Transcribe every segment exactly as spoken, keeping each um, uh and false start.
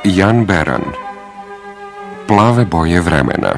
Jan Beran. Plave boje vremena.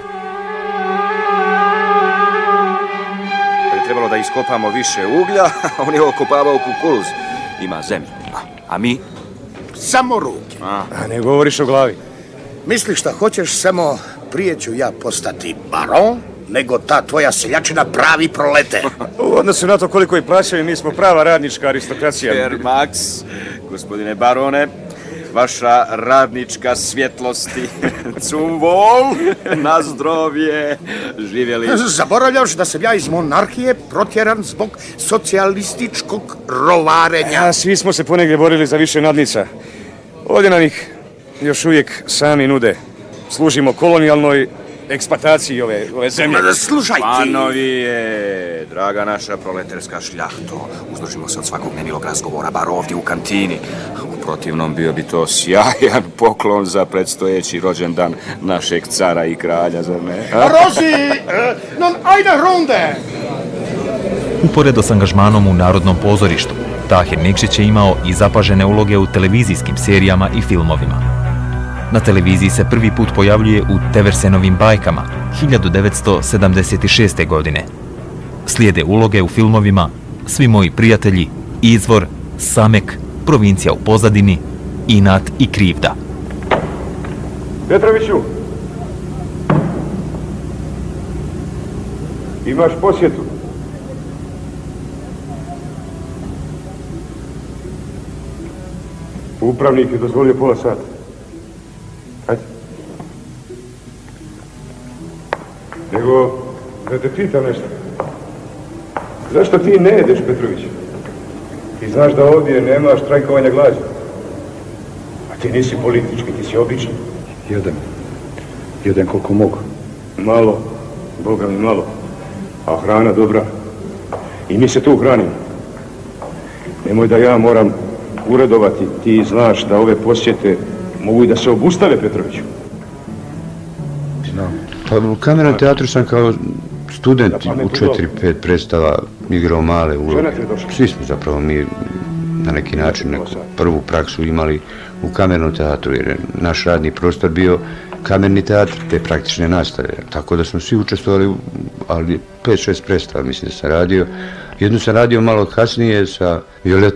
Trebalo da iskopamo više uglja, a on je okopavao kukuruz. Ima zemlju. A, a mi? Samo ruke. A. a ne govoriš o glavi. Misliš šta hoćeš, samo prije ću ja postati baron, nego ta tvoja seljačina pravi proleter. U odnosu na to koliko i plaćaju, mi smo prava radnička aristokracija. Per Max, gospodine barone, vaša radnička svjetlosti, cum vol, na zdrovje, živjeli. Zaboravljaš da sam ja iz monarhije protjeran zbog socijalističkog rovarenja. A svi smo se ponegdje borili za više nadnica. Ovdje nam ih još uvijek sami nude. Služimo kolonijalnoj eksploataciji ove, ove zemlje. Slušaj ti! Panovije, draga naša proletarska šljahto, uzdržimo se od svakog nemilog razgovora, bar ovdje u kantini. U protivnom bio bi to sjajan poklon za predstojeći rođendan našeg cara i kralja, zar ne? Rozi, non ajde runde! Uporedo s angažmanom u Narodnom pozorištu, Tahir Nikšić je imao i zapažene uloge u televizijskim serijama i filmovima. Na televiziji se prvi put pojavljuje u Teversenovim bajkama hiljadu devetsto sedamdeset šeste. godine. Slijede uloge u filmovima Svi moji prijatelji, Izvor, Samek, Provincija u pozadini, Inat i Krivda. Petroviću, imaš posjetu. Upravnik je dozvolio pola sata. Hajde. Nego, da te pitam nešto. Zašto ti ne jedeš, Petrović? Ti znaš da ovdje nema štrajkovanja glađa. A ti nisi politički, ti si običan. Jedan. Jedan koliko mogu. Malo, Boga mi malo. A hrana dobra. I mi se tu hranimo. Nemoj da ja moram uredovati. Ti znaš da ove posjete mogu i da se obustave, Petroviću. Znam. Pa u Kamernom teatru sam kao student u četiri pet predstava igrao male uloge. Svi smo zapravo mi na neki način neku prvu praksu imali u Kamernom teatru, jer je naš radni prostor bio Kamerni teatr, te praktične nastave. Tako da smo svi učestvovali, ali pet šest predstava mislim da sam radio. Jednu sam radio malo kasnije sa Violetom